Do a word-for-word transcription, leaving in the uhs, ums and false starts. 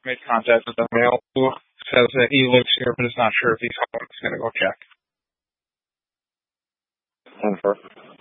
made contact with the male who says that he lives here but is not sure if he's home. He's going to go check. ten four.